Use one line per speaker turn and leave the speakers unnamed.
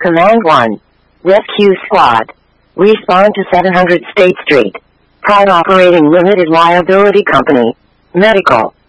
Command 1. Rescue Squad. Respond to 700 State Street. Prime Operating Limited Liability Company. Medical.